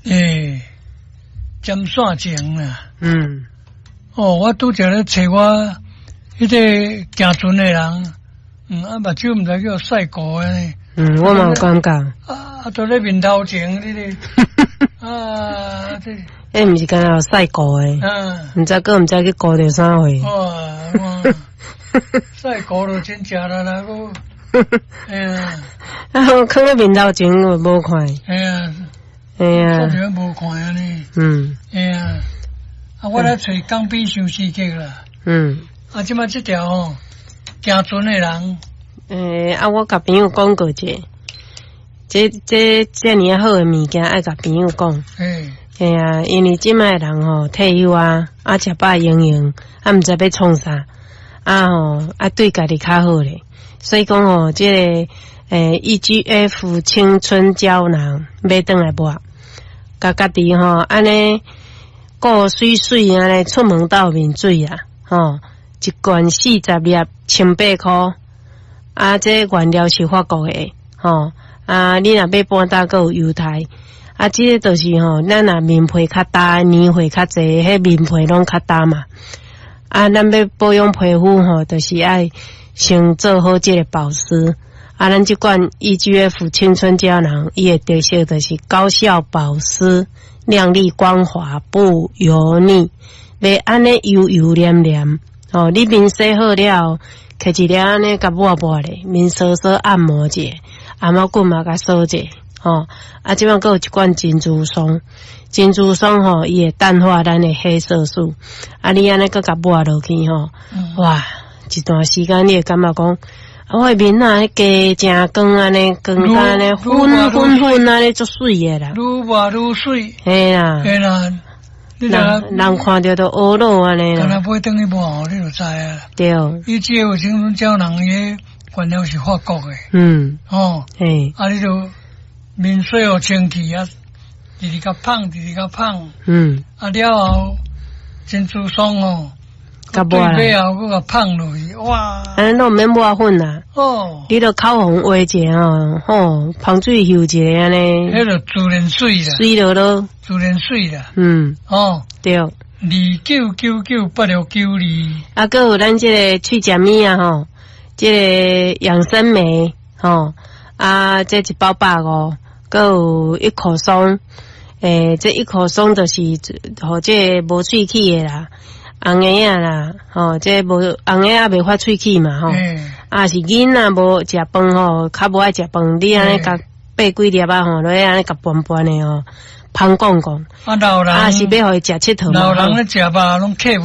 尖线前啦。我拄着咧找我迄个行船的人，目睭毋知叫晒过安尼。 我嘛有感觉。 都咧面头前，你咧这，毋是干那晒过诶，毋知去过着啥货。 晒过就真正啦， 我放咧面头前我无看。 无看安尼。我来找港边相思曲啦。即摆这条行船的人。 我甲朋友讲过者，这尼好诶物件，爱甲朋友讲。因为即摆人退休食饱营营，毋知要创啥，对家己较好咧。所以讲这个EGF 青春胶囊买转来抹，家己安尼顾水水安尼出门倒面水啊，一罐40粒18块。这原料是法国的，你若要搬搭，还有犹太，这个就是咱若面皮较大，年岁较济，迄面皮拢较大嘛。咱要保养皮肤就是爱先做好这个保湿。咱这款 EGF 青春胶囊，伊的特色就是高效保湿、亮丽光滑、不油腻，袂安尼油油黏黏。你面洗好了。摕一粒安尼甲抹咧，面稍稍按摩者，按摩棍嘛甲扫者，即摆还有一罐珍珠霜，珍珠霜伊会淡化咱的黑色素，你安尼甲抹落去哇，一段时间你会感觉讲，我的面加真光安尼，光安尼粉安尼足水的啦， 愈抹愈水， 嘿啦。人看着都懊恼安尼啦。 干那买等去抹你就知啊。 对。 伊这有青春胶囊伊原料是法国的。你就面水互清气直较胖。了后珍珠霜甲抹啦。 对后佮胖落去，哇！ 安尼都免抹粉啦。你著口红画者芳水油者安尼。 迄就自然水啦。 水落咯。 自然水啦。 对。 29998692。 还有咱这个去食米这个养生酶这一包150，还有一颗松，这一颗松就是这无喙齿的啦。红牙啦，这无红牙袂发喙齿嘛，是囡仔无食饭较无爱食饭，你安尼甲8几粒落去安尼甲拌拌的香讲讲。 老人是要互伊食佚佗嘛。 老人咧食饱拢克。